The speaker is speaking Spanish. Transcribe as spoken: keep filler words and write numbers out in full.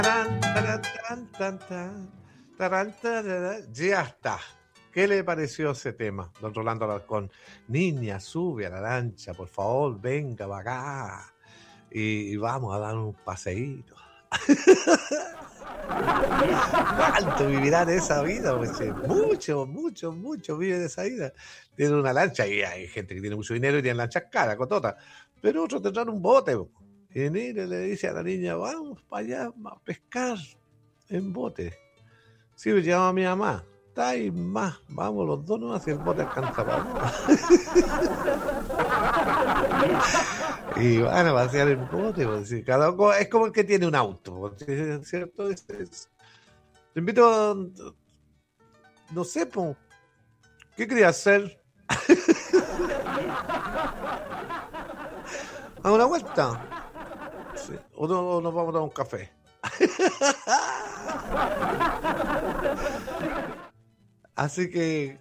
Tarán, tarán, tan, tan, tarán, tararán. Ya está. ¿Qué le pareció ese tema, don Rolando Alarcón? Niña, sube a la lancha, por favor, venga para acá. Y, y vamos a dar un paseíto. ¿Cuánto vivirán esa vida? Pues, sí, mucho, mucho, mucho viven esa vida. Tienen una lancha y hay gente que tiene mucho dinero y tiene lanchas caras, cototas. Pero otros tendrán un bote. Po. Y mire, le dice a la niña, vamos para allá a pescar en bote. Sí, me llama a mi mamá. Está ahí más, vamos los dos, no hacia el bote alcanza para uno. Y van a pasear en bote, pues, sí, cada uno es como el que tiene un auto, ¿cierto? Es, es. Te invito a, no sé, po, ¿qué quería hacer? ¿A una vuelta? Sí. O, no, o nos vamos a dar un café. Así que